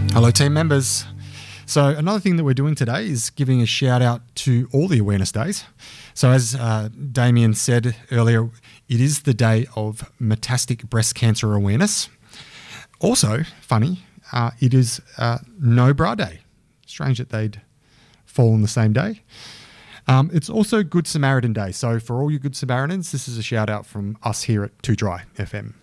Hello, team members. So another thing that we're doing today is giving a shout out to all the awareness days. So as Damien said earlier, it is the day of metastatic breast cancer awareness. Also, funny, it is No Bra Day. Strange that they'd fall on the same day. It's also Good Samaritan Day. So for all you Good Samaritans, this is a shout out from us here at Too Dry FM.